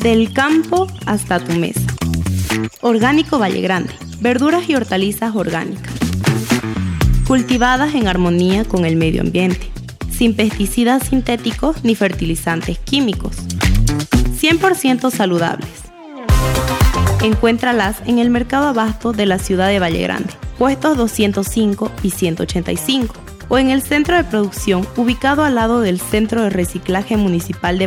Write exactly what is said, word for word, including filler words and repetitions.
Del campo hasta tu mesa. Orgánico Valle Grande. Verduras y hortalizas orgánicas. Cultivadas en armonía con el medio ambiente. Sin pesticidas sintéticos ni fertilizantes químicos. cien por ciento saludables. Encuéntralas en el Mercado Abasto de la ciudad de Valle Grande, puestos doscientos cinco y ciento ochenta y cinco, o en el centro de producción ubicado al lado del Centro de Reciclaje Municipal de